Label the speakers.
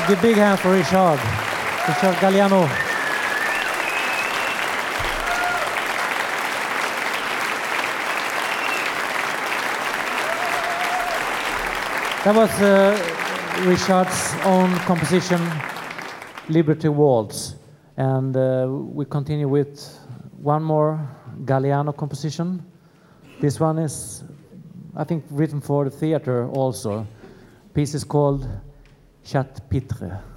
Speaker 1: Give a big hand for Richard Galliano. That was Richard's own composition, Liberty Waltz. And we continue with one more Galliano composition. This one is, I think, written for the theater also. The piece is called Chat Pitre.